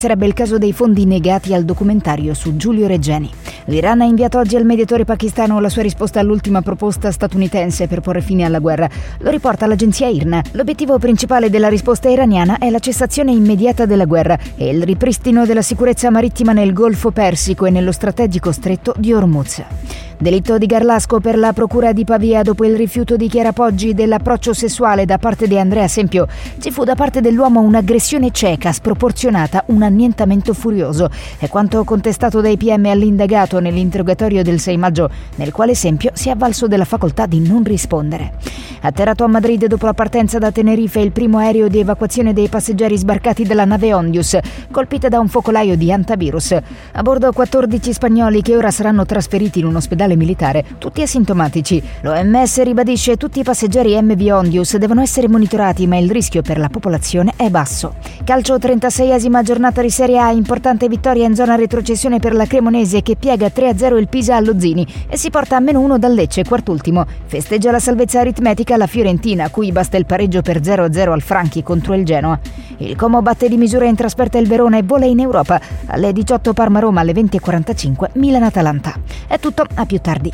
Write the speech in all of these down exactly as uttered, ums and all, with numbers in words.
Sarebbe il caso dei fondi negati al documentario su Giulio Regeni. L'Iran ha inviato oggi al mediatore pakistano la sua risposta all'ultima proposta statunitense per porre fine alla guerra. Lo riporta l'agenzia I R N A. L'obiettivo principale della risposta iraniana è la cessazione immediata della guerra e il ripristino della sicurezza marittima nel Golfo Persico e nello strategico stretto di Hormuz. Delitto di Garlasco per la procura di Pavia dopo il rifiuto di Chiara Poggi dell'approccio sessuale da parte di Andrea Sempio. Ci fu da parte dell'uomo un'aggressione cieca, sproporzionata, un annientamento furioso. È quanto contestato dai P M all'indagato nell'interrogatorio del sei maggio, nel quale Sempio si è avvalso della facoltà di non rispondere. Atterrato a Madrid dopo la partenza da Tenerife il primo aereo di evacuazione dei passeggeri sbarcati dalla nave Ondius, colpita da un focolaio di antivirus. A bordo quattordici spagnoli che ora saranno trasferiti in un ospedale militare, tutti asintomatici. L'O M S ribadisce che tutti i passeggeri M V Ondius devono essere monitorati, ma il rischio per la popolazione è basso. Calcio, trentaseiesima giornata di Serie A, importante vittoria in zona retrocessione per la Cremonese che piega tre a zero il Pisa allo Zini e si porta a meno uno dal Lecce, quartultimo. Festeggia la salvezza aritmetica la Fiorentina, a cui basta il pareggio per zero a zero al Franchi contro il Genoa. Il Como batte di misura in trasferta il Verona e vola in Europa. Alle diciotto Parma-Roma, alle venti e quarantacinque Milan-Atalanta. È tutto, a più tardi.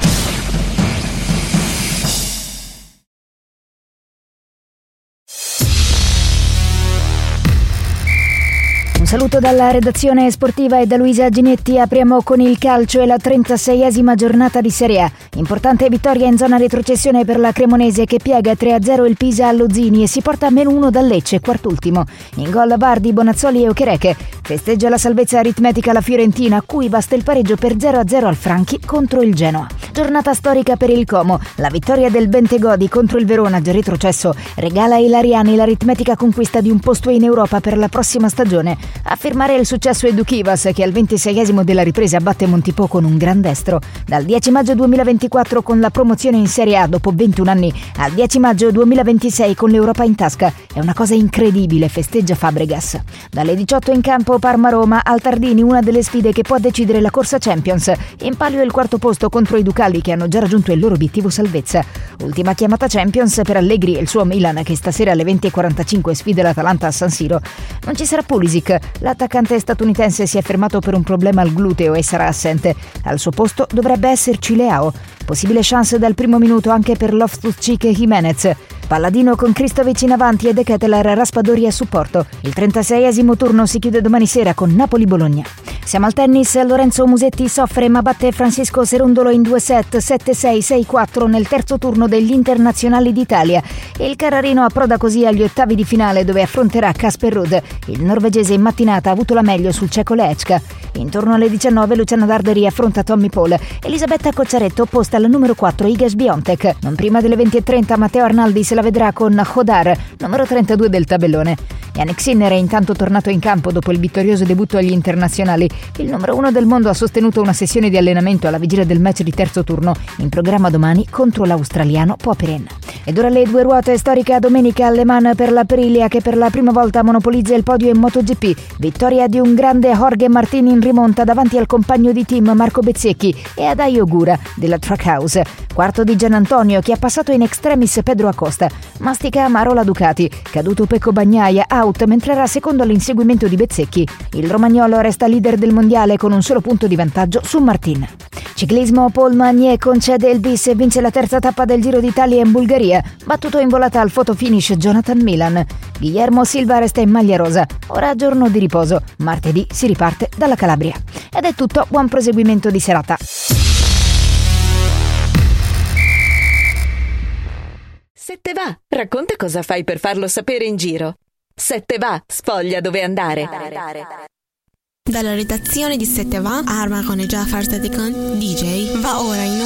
Un saluto dalla redazione sportiva e da Luisa Ginetti. Apriamo con il calcio e la trentaseiesima giornata di Serie A. Importante vittoria in zona retrocessione per la Cremonese che piega tre a zero il Pisa allo Zini e si porta a meno uno dal Lecce, quartultimo. In gol Bardi, Bonazzoli e Okereke. Festeggia la salvezza aritmetica la Fiorentina, a cui basta il pareggio per zero a zero al Franchi contro il Genoa. Giornata storica per il Como. La vittoria del Bentegodi contro il Verona, già retrocesso, regala ai Lariani l'aritmetica conquista di un posto in Europa per la prossima stagione. A firmare il successo è Dukivas, che al ventiseiesimo della ripresa batte Montipò con un gran destro. Dal dieci maggio duemilaventiquattro con la promozione in Serie A dopo ventuno anni al dieci maggio duemilaventisei con l'Europa in tasca. È una cosa incredibile, festeggia Fabregas. Dalle diciotto in campo Parma-Roma, al Tardini una delle sfide che può decidere la corsa Champions. In palio il quarto posto contro i Ducali che hanno già raggiunto il loro obiettivo salvezza. Ultima chiamata Champions per Allegri e il suo Milan che stasera alle venti e quarantacinque sfida l'Atalanta a San Siro. Non ci sarà Pulisic. L'attaccante statunitense si è fermato per un problema al gluteo e sarà assente. Al suo posto dovrebbe esserci Leao. Possibile chance dal primo minuto anche per Loftus-Cheek e Jimenez. Palladino con Kristovic in avanti e De Ketelaere Raspadori a supporto. Il trentaseiesimo turno si chiude domani sera con Napoli-Bologna. Siamo al tennis, Lorenzo Musetti soffre ma batte Francisco Cerundolo in due set, sette sei, sei quattro nel terzo turno degli internazionali d'Italia. Il Carrarino approda così agli ottavi di finale dove affronterà Casper Ruud. Il norvegese in mattinata ha avuto la meglio sul ceco Lechka. Intorno alle diciannove Luciano Darderi affronta Tommy Paul. Elisabetta Cocciaretto opposta alla numero quattro Iga Swiatek. Non prima delle venti e trenta Matteo Arnaldi se la vedrà con Hodar, numero trentadue del tabellone. Yannick Sinner è intanto tornato in campo dopo il vittorioso debutto agli internazionali. Il numero uno del mondo ha sostenuto una sessione di allenamento alla vigilia del match di terzo turno, in programma domani contro l'australiano Popyrin. Ed ora le due ruote, storica domenica alle Man per la Aprilia che per la prima volta monopolizza il podio in MotoGP. Vittoria di un grande Jorge Martin in rimonta davanti al compagno di team Marco Bezzecchi e ad Ai Ogura della Trackhouse. Quarto di Gian Antonio che ha passato in extremis Pedro Acosta. Mastica amaro la Ducati. Caduto Pecco Bagnaia, out mentre era secondo all'inseguimento di Bezzecchi. Il romagnolo resta leader del mondiale con un solo punto di vantaggio su Martin. Ciclismo, Paul Magnier concede il bis e vince la terza tappa del Giro d'Italia in Bulgaria. Battuto in volata al photo finish Jonathan Milan. Guillermo Silva resta in maglia rosa. Ora giorno di riposo. Martedì si riparte dalla Calabria. Ed è tutto, buon proseguimento di serata. Se te va, racconta cosa fai per farlo sapere in giro. Se te va, sfoglia dove andare. Dalla redazione di Se te va, Arma con e Jafar Sadikan, D J, va ora in